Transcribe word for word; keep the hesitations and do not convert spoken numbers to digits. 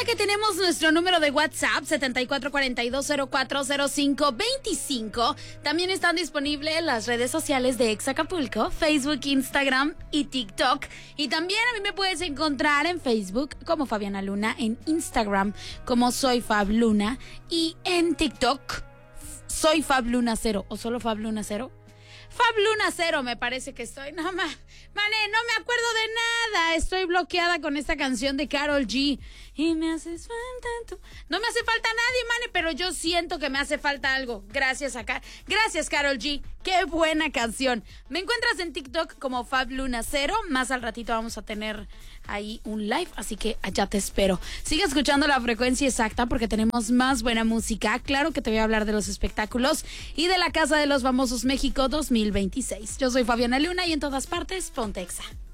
que tenemos nuestro número de WhatsApp, setenta y cuatro cuarenta y dos cero cuatro cero cinco veinticinco. También están disponibles las redes sociales de Ex Acapulco, Facebook, Instagram y TikTok. Y también a mí me puedes encontrar en Facebook como Fabiana Luna, en Instagram como Soy Fab Luna y en TikTok Soy Fab Luna Cero o solo Fab Luna Cero. Fab Luna Cero me parece que estoy. No, ma, mané, no me acuerdo de nada. Estoy bloqueada con esta canción de Karol G. Y me haces falta tú. No me hace falta nadie, mane, pero yo siento que me hace falta algo. Gracias acá. Gracias, Karol G. Qué buena canción. Me encuentras en TikTok como Fab Luna Cero. Más al ratito vamos a tener ahí un live, así que allá te espero. Sigue escuchando la frecuencia exacta porque tenemos más buena música. Claro que te voy a hablar de los espectáculos y de la Casa de los Famosos México dos mil veintiséis. Yo soy Fabiana Luna y en todas partes, ponte Exa.